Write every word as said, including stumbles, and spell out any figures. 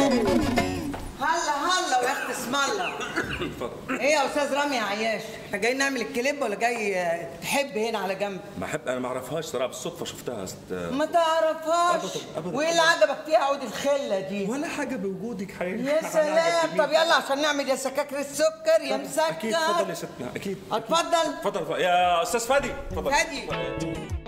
هلا هلا ويا اخت اسم الله. اتفضل. ايه يا استاذ رامي عياش، احنا جايين نعمل الكليب ولا جاي تحب هنا على جنب؟ بحب انا ما اعرفهاش صراحه، بالصدفه شفتها ست. ما تعرفهاش؟ أبداً، أبداً. وايه اللي عجبك فيها عود الخله دي؟ ولا حاجه بوجودك حقيقي. يا سلام. طب يلا عشان نعمل يا سكاكر السكر يا مسكر. اكيد اتفضل يا ستنا اكيد. اتفضل. اتفضل يا استاذ فادي. اتفضل فادي.